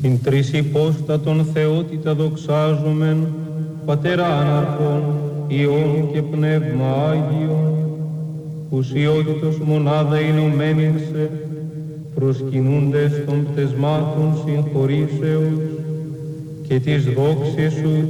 την τρισυπόστατον θεότητα δοξάζομεν, Πατέρα Αναρχών, Υιόν και Πνεύμα Άγιον, ουσιότητος μονάδα ενωμένην σε, προσκυνούντες των πτεσμάτων συγχωρήσεως και της δόξης σου